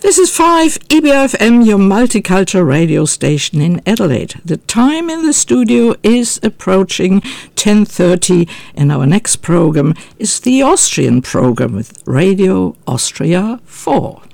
This is 5 EBFM, your multicultural radio station in Adelaide. The time in the studio is approaching 10:30, and our next program is the Austrian program with Radio Austria 4.